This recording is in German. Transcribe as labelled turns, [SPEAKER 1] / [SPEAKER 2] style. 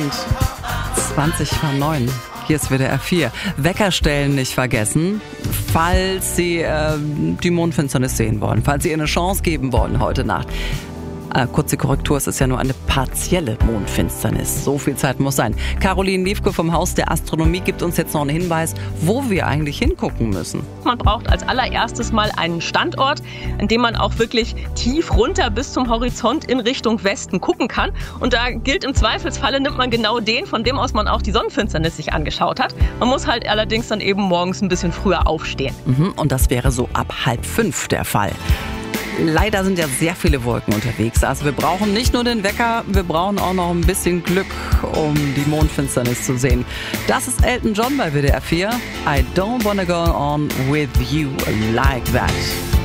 [SPEAKER 1] 20 vor 9. Hier ist WDR 4. Weckerstellen nicht vergessen, falls Sie die Mondfinsternis sehen wollen, falls Sie ihr eine Chance geben wollen heute Nacht. Kurze Korrektur, es ist ja nur eine partielle Mondfinsternis. So viel Zeit muss sein. Caroline Liefke vom Haus der Astronomie gibt uns jetzt noch einen Hinweis, wo wir eigentlich hingucken müssen.
[SPEAKER 2] Man braucht als allererstes mal einen Standort, an dem man auch wirklich tief runter bis zum Horizont in Richtung Westen gucken kann. Und da gilt im Zweifelsfalle, nimmt man genau den, von dem aus man auch die Sonnenfinsternis sich angeschaut hat. Man muss halt allerdings dann eben morgens ein bisschen früher aufstehen.
[SPEAKER 1] Und das wäre so ab 4:30 der Fall. Leider sind ja sehr viele Wolken unterwegs. Also wir brauchen nicht nur den Wecker, wir brauchen auch noch ein bisschen Glück, um die Mondfinsternis zu sehen. Das ist Elton John bei WDR 4. I don't wanna go on with you like that.